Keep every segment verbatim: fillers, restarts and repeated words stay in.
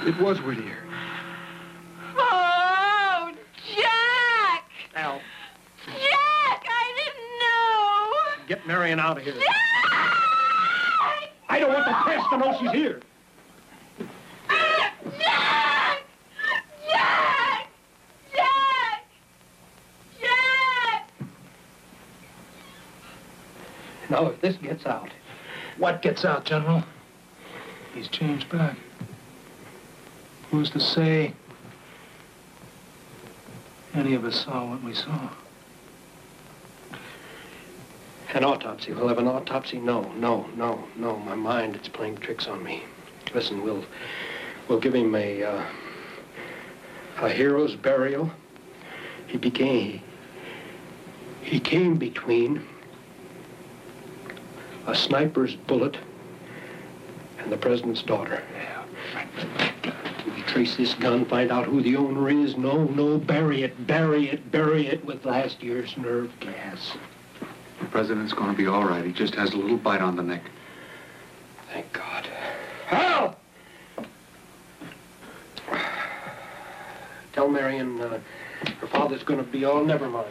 It was Whittier. Oh, Jack! Al. Jack, I didn't know! Get Marion out of here. Jack! I don't want the press to know she's here. Jack! Jack! Jack! Jack! Now, if this gets out... What gets out, General? He's changed back. Who's to say any of us saw what we saw? An autopsy. We'll have an autopsy? No, no, no, no. My mind, it's playing tricks on me. Listen, we'll... We'll give him a... Uh, a hero's burial. He became... He came between a sniper's bullet and the president's daughter. We trace this gun, find out who the owner is. No, no, bury it, bury it, bury it with last year's nerve gas. The president's going to be all right. He just has a little bite on the neck. Thank God. Hal! Tell Marion uh, her father's going to be all never mind.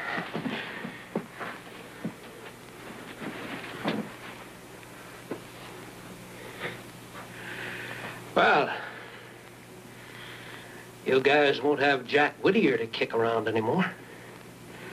Well, you guys won't have Jack Whittier to kick around anymore.